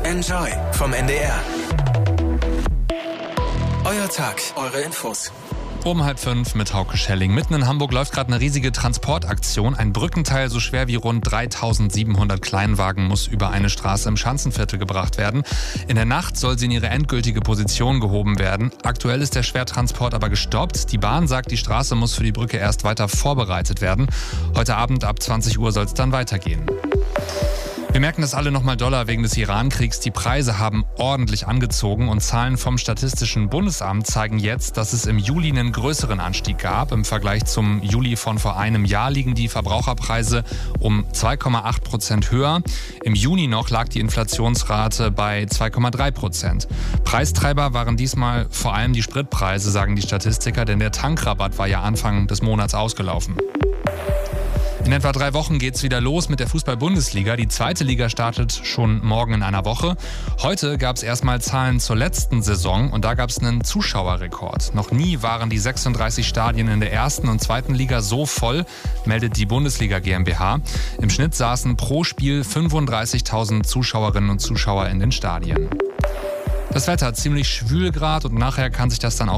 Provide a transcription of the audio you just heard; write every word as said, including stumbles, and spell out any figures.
Enjoy vom N D R. Euer Tag, eure Infos. Um halb fünf mit Hauke Schelling. Mitten in Hamburg läuft gerade eine riesige Transportaktion. Ein Brückenteil so schwer wie rund dreitausendsiebenhundert Kleinwagen muss über eine Straße im Schanzenviertel gebracht werden. In der Nacht soll sie in ihre endgültige Position gehoben werden. Aktuell ist der Schwertransport aber gestoppt. Die Bahn sagt, die Straße muss für die Brücke erst weiter vorbereitet werden. Heute Abend ab zwanzig Uhr soll es dann weitergehen. Wir merken das alle nochmal doller wegen des Iran-Kriegs. Die Preise haben ordentlich angezogen und Zahlen vom Statistischen Bundesamt zeigen jetzt, dass es im Juli einen größeren Anstieg gab. Im Vergleich zum Juli von vor einem Jahr liegen die Verbraucherpreise um zwei Komma acht Prozent höher. Im Juni noch lag die Inflationsrate bei zwei Komma drei Prozent. Preistreiber waren diesmal vor allem die Spritpreise, sagen die Statistiker, denn der Tankrabatt war ja Anfang des Monats ausgelaufen. In etwa drei Wochen geht's wieder los mit der Fußball-Bundesliga. Die zweite Liga startet schon morgen in einer Woche. Heute gab's erstmal Zahlen zur letzten Saison und da gab's einen Zuschauerrekord. Noch nie waren die sechsunddreißig Stadien in der ersten und zweiten Liga so voll, meldet die Bundesliga GmbH. Im Schnitt saßen pro Spiel fünfunddreißigtausend Zuschauerinnen und Zuschauer in den Stadien. Das Wetter ziemlich schwül gerade und nachher kann sich das dann auch